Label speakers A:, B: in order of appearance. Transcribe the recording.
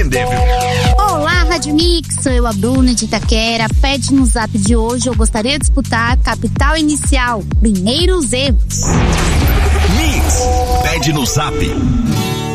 A: surpreender, viu?
B: Olá, Rádio Mix, sou eu, a Bruna de Itaquera. Pede no zap de hoje, eu gostaria de disputar Capital Inicial, primeiros erros.
A: Mix, pede no zap.